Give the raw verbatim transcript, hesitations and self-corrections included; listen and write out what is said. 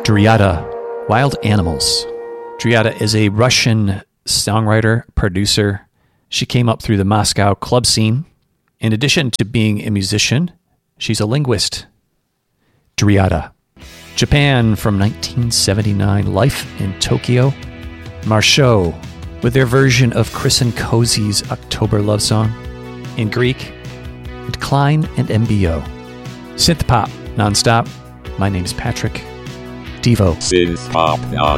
Dryada, Wild Animals. Dryada is a Russian songwriter, producer. She came up through the Moscow club scene. In addition to being a musician, she's a linguist. Dryada. Japan from nineteen seventy-nine, Life in Tokyo. Marceau, with their version of Chris and Cozy's October love song. In Greek, and Klein and M B O. Synth pop, nonstop. My name is Patrick Devo. Synth pop, non